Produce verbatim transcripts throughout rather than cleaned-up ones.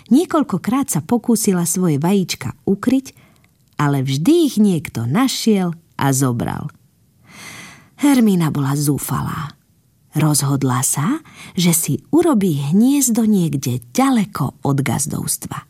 Niekoľkokrát sa pokúsila svoje vajíčka ukryť, ale vždy ich niekto našiel a zobral. Hermína bola zúfalá. Rozhodla sa, že si urobí hniezdo niekde ďaleko od gazdovstva.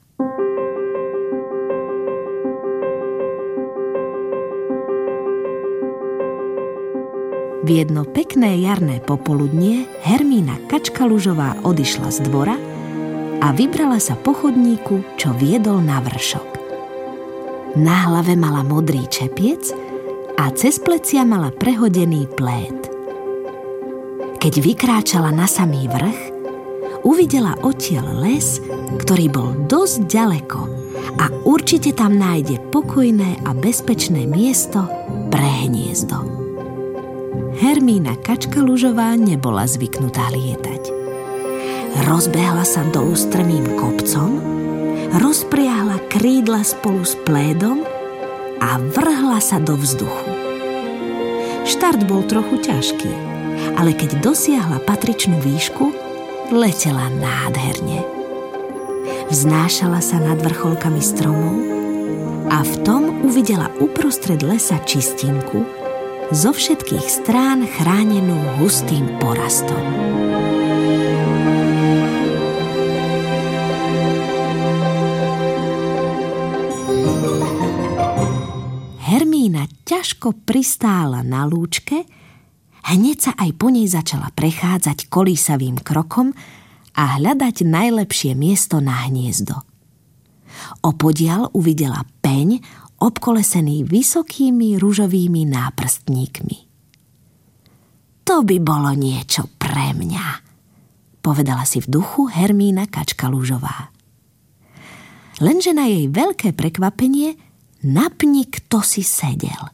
V jedno pekné jarné popoludnie Hermína Kačkalužová odišla z dvora a vybrala sa po chodníku, čo viedol na vršok. Na hlave mala modrý čepiec a cez plecia mala prehodený plét. Keď vykráčala na samý vrch, uvidela odtiaľ les, ktorý bol dosť ďaleko a určite tam nájde pokojné a bezpečné miesto pre hniezdo. Hermína Kačkalužová nebola zvyknutá lietať. Rozbehla sa dolu strmým kopcom, rozpriahla krídla spolu s plédom a vrhla sa do vzduchu. Štart bol trochu ťažký, ale keď dosiahla patričnú výšku, letela nádherne. Vznášala sa nad vrcholkami stromov a v tom uvidela uprostred lesa čistinku, zo všetkých strán chránenú hustým porastom. Hermína ťažko pristála na lúčke, hneď sa aj po nej začala prechádzať kolísavým krokom a hľadať najlepšie miesto na hniezdo. Opodiaľ uvidela peň, obkolesený vysokými ružovými náprstníkmi. To by bolo niečo pre mňa, povedala si v duchu Hermína Kačkalužová. Lenže na jej veľké prekvapenie na pni kto si sedel.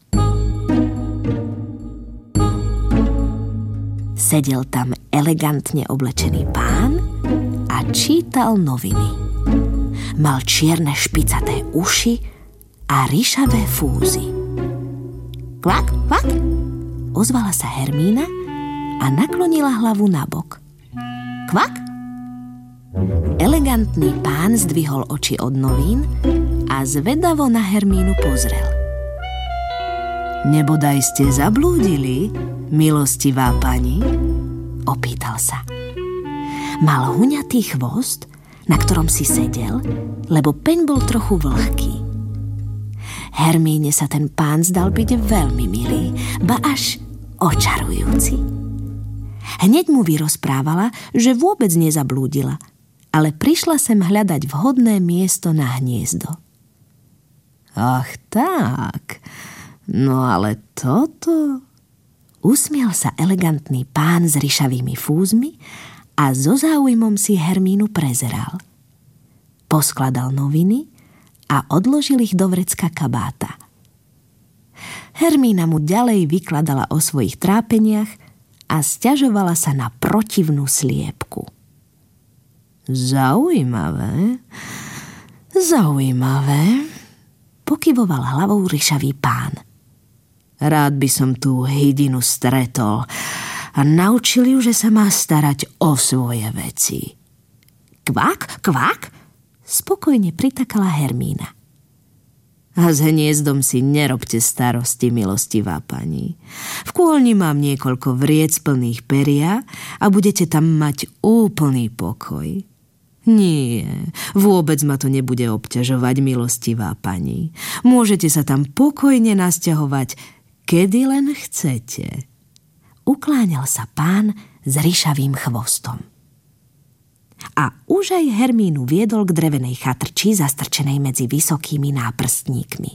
Sedel tam elegantne oblečený pán a čítal noviny. Mal čierne špicaté uši a ryšavé fúzy. Kvak, kvak, ozvala sa Hermína a naklonila hlavu nabok. Kvak? Elegantný pán zdvihol oči od novín a zvedavo na Hermínu pozrel. Nebodaj ste zablúdili, milostivá pani? Opýtal sa. Mal huňatý chvost, na ktorom si sedel, lebo peň bol trochu vlhký. Hermíne sa ten pán zdal byť veľmi milý, ba až očarujúci. Hneď mu vyrozprávala, že vôbec nezablúdila, ale prišla sem hľadať vhodné miesto na hniezdo. Ach tak, no ale toto... Usmial sa elegantný pán s ryšavými fúzmi a so záujmom si Hermínu prezeral. Poskladal noviny a odložil ich do vrecka kabáta. Hermína mu ďalej vykladala o svojich trápeniach a sťažovala sa na protivnú sliepku. Zaujímavé, zaujímavé, pokyvoval hlavou ryšavý pán. Rád by som tú hydinu stretol a naučil ju, že sa má starať o svoje veci. Kvak, kvak, spokojne pritakala Hermína. A s hniezdom si nerobte starosti, milostivá pani. V kôlni mám niekoľko vriec plných peria a budete tam mať úplný pokoj. Nie, vôbec ma to nebude obťažovať, milostivá pani. Môžete sa tam pokojne nasťahovať, kedy len chcete. Ukláňal sa pán s ryšavým chvostom. A už aj Hermínu viedol k drevenej chatrči zastrčenej medzi vysokými náprstníkmi.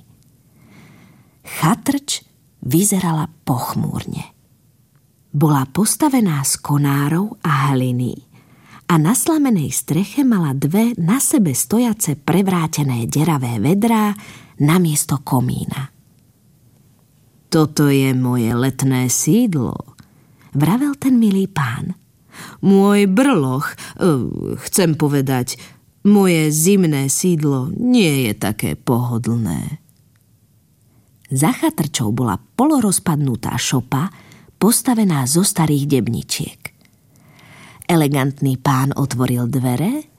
Chatrč vyzerala pochmúrne. Bola postavená z konárov a hliny a na slamenej streche mala dve na sebe stojace prevrátené deravé vedrá namiesto komína. Toto je moje letné sídlo, vravel ten milý pán. Môj brloch, chcem povedať, moje zimné sídlo nie je také pohodlné. Za chatrčou bola polorozpadnutá šopa, postavená zo starých debničiek. Elegantný pán otvoril dvere